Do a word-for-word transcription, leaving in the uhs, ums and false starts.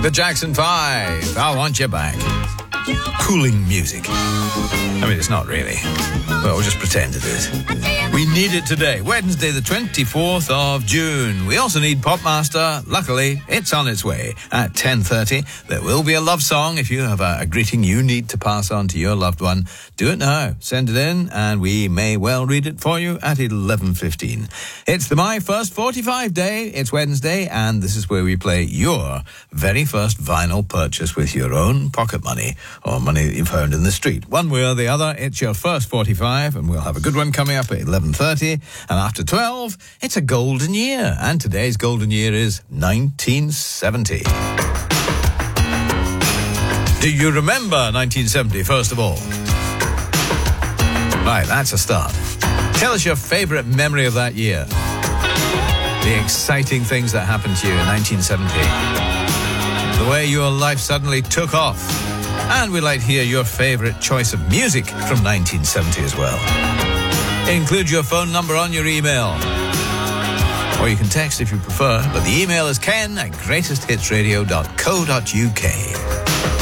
The Jackson Five, I Want You Back. Cooling music. I mean, it's not really. Well, we'll just pretend it is. We need it today, Wednesday the twenty-fourth of June. We also need Popmaster. Luckily, it's on its way at ten thirty. There will be a love song. If you have a, a greeting you need to pass on to your loved one, do it now. Send it in and we may well read it for you at eleven fifteen. It's the My First forty-five day. It's Wednesday and this is where we play your very first vinyl purchase with your own pocket money or money that you've earned in the street. One way or the other, it's your first forty-five and we'll have a good one coming up at eleven thirty. And after twelve, it's a golden year. And today's golden year is nineteen seventy. Do you remember nineteen seventy, first of all? Right, that's a start. Tell us your favourite memory of that year. The exciting things that happened to you in nineteen seventy. The way your life suddenly took off. And we'd like to hear your favourite choice of music from nineteen seventy as well. Include your phone number on your email. Or you can text if you prefer, but the email is ken at greatest hits radio dot co dot uk.